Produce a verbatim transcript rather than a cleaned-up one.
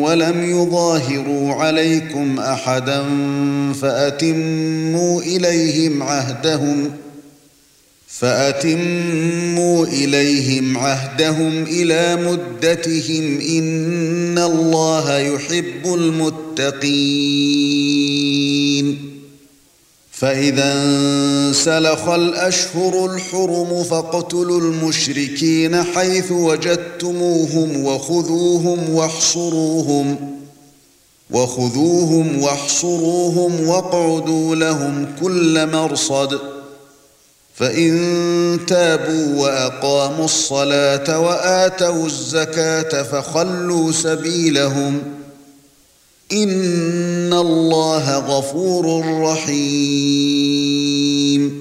ولم يظاهروا عليكم أحدا فأتموا إليهم عهدهم فأتموا إليهم عهدهم إلى مدتهم إن الله يحب المتقين فإذا انسلخ الأشهر الحرم فاقتلوا المشركين حيث وجدتموهم وخذوهم واحصروهم وخذوهم واحصروهم واقعدوا لهم كل مرصد فإن تابوا وأقاموا الصلاة وآتوا الزكاة فخلوا سبيلهم إن الله غفور رحيم